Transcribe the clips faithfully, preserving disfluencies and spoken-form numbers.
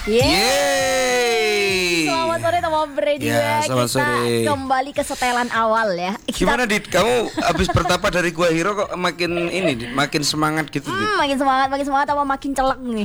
Yeay. Selamat sore teman Brady. Ya, selamat Kita sore. kembali ke setelan awal ya. Kita, Gimana Dit? Kamu habis bertapa dari Gua Hiro kok makin ini, Dit? Makin semangat gitu, Dit? Hmm, makin semangat, makin semangat apa makin celek nih.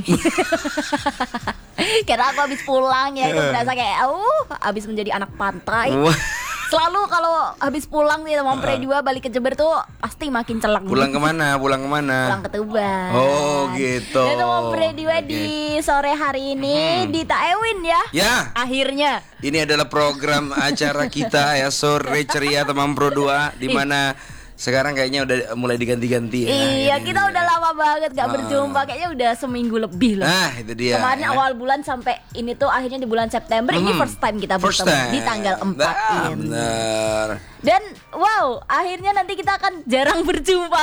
Karena aku habis pulang ya, aku berasa kayak uh, habis menjadi anak pantai. Wah. Selalu kalau habis pulang nih teman Brady dua balik ke Jember tuh pasti makin celek. Pulang kemana? Pulang kemana? Pulang ke Tuban. Oh, gitu. Dan teman Brady dua Oke. di sore hari ini Dita Ewin ya. Ya. Akhirnya. Ini adalah program acara kita ya, Sore Ceria Teman Pro dua, di mana sekarang kayaknya udah mulai diganti-ganti ya. Iya, Ini, kita ini, udah ya. lama banget gak Ah. berjumpa. Kayaknya udah seminggu lebih loh. Nah, itu dia. Kemarin ya. awal bulan sampai ini tuh akhirnya di bulan September. Ini Hmm. first time kita First bertemu time. di tanggal empat Nah, ini. benar. Dan wow, akhirnya nanti kita akan jarang berjumpa.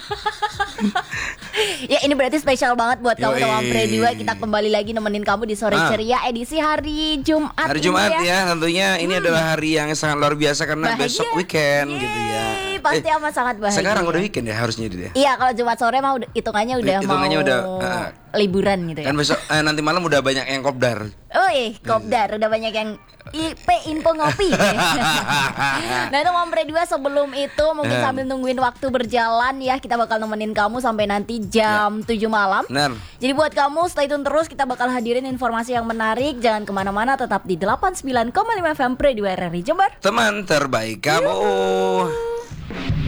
Ya ini berarti spesial banget buat kamu Yoi. teman Brady dua. Kita kembali lagi nemenin kamu di Sore Ah. Ceria edisi hari Jumat. Hari ini Jumat ya, tentunya ini adalah hari yang sangat luar biasa karena Bahagia. besok weekend Yeay, gitu ya. Pasti Eh, amat sangat bahagia. Sekarang udah weekend ya harusnya dia. Iya, kalau Jumat sore mah udah hitungannya udah Hitungannya mau udah, ah. liburan gitu ya. Kan besok eh, nanti malam udah banyak yang kopdar. Oh iya, kopdar udah banyak yang I P info ngopi. Nah itu Mompre dua sebelum itu mungkin Eh. sambil nungguin waktu berjalan ya, kita bakal nemenin kamu sampai nanti jam tujuh malam. Benar. Jadi buat kamu stay tune terus, kita bakal hadirin informasi yang menarik. Jangan kemana-mana, tetap di delapan puluh sembilan koma lima F M Pre dua R R I Jember. Teman terbaik kamu.